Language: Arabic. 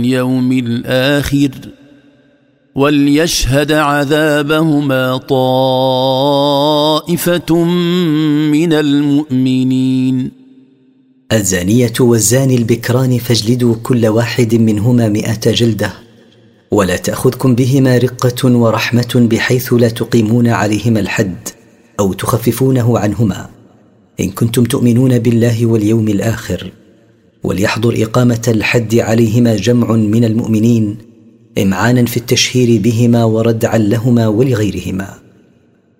يوم الآخر وليشهد عذابهما طائفة من المؤمنين. الزانية والزاني البكران فاجلدوا كل واحد منهما 100 جلدة، ولا تأخذكم بهما رقة ورحمة بحيث لا تقيمون عليهما الحد أو تخففونه عنهما، إن كنتم تؤمنون بالله واليوم الآخر. وليحضر إقامة الحد عليهما جمع من المؤمنين إمعانا في التشهير بهما وردعا لهما ولغيرهما.